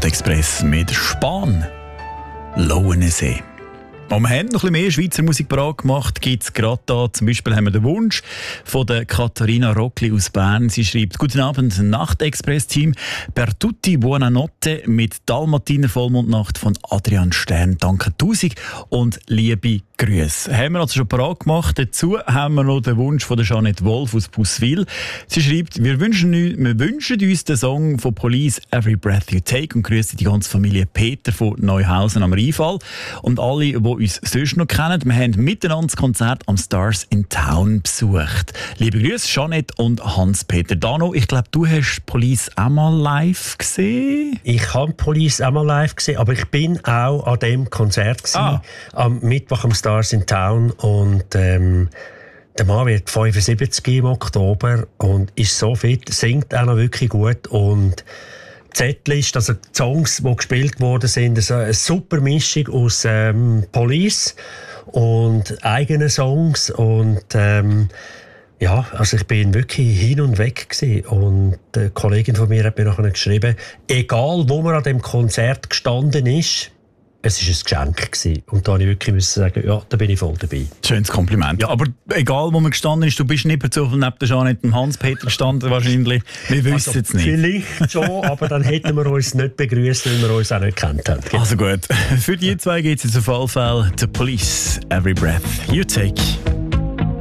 Nachtexpress mit Spahn. Lauenensee. Und wir haben noch ein bisschen mehr Schweizer Musik parat gemacht, gibt es gerade da. Zum Beispiel haben wir den Wunsch von der Katharina Rockli aus Bern. Sie schreibt: Guten Abend, Nachtexpress-Team. Per tutti buonanotte mit Dalmatiner Vollmondnacht von Adrian Stern. Danke 1000 und liebe Grüße. Haben wir also schon parat gemacht. Dazu haben wir noch den Wunsch von der Jeanette Wolf aus Busswil. Sie schreibt: Wir wünschen uns den Song von Police «Every Breath You Take» und grüßen die ganze Familie Peter von Neuhausen am Rheinfall und alle, die uns sonst noch kennen. Wir haben miteinander das Konzert am Stars in Town besucht. Liebe Grüße, Jeanette und Hans-Peter. Dano, ich glaube, du hast Police auch mal live gesehen? Ich habe Police auch mal live gesehen, aber ich bin auch an dem Konzert gewesen, am Mittwoch am Stars in Town. Und der Mann wird 75 im Oktober und ist so fit, singt auch noch wirklich gut. Und die Setlist, also die Songs, die gespielt worden sind, also eine super Mischung aus Police und eigenen Songs. Und ja, also ich bin wirklich hin und weg gewesen. Und eine Kollegin von mir hat mir nachher geschrieben, egal wo man an dem Konzert gestanden ist, es war ein Geschenk gewesen. Und da musste ich wirklich sagen, ja, da bin ich voll dabei. Schönes Kompliment. Ja, aber egal, wo man gestanden ist, du bist nicht per Zufall neben der Jeanette und Hans-Peter gestanden wahrscheinlich. Wir wissen es nicht. Vielleicht schon, aber dann hätten wir uns nicht begrüßt, weil wir uns auch nicht gekannt haben. Also gut, für die zwei geht es jetzt auf jeden Fall The Police, Every Breath You Take.